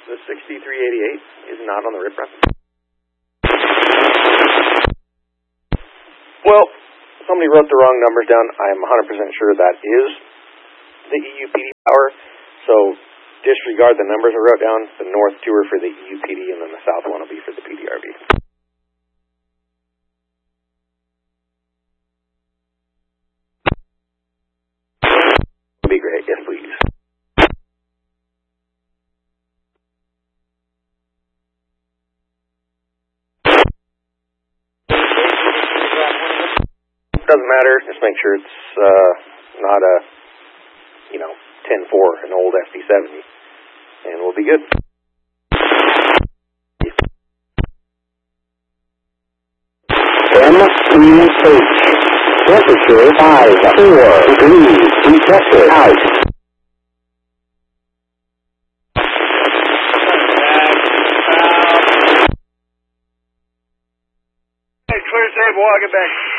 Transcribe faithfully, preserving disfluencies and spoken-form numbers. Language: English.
The sixty-three eighty-eight is not on the rip run. Well, somebody wrote the wrong numbers down. I am one hundred percent sure that is the E U P D power. So disregard the numbers I wrote down. The north two are for the E U P D, and then the south one will be for the P D R B. Would be great, yes please. Doesn't matter, just make sure it's uh, not a, you know, ten four, an old F D seventy, and we'll be good. M E H, temperature five four degrees, detector out. Clear table, I'll get back.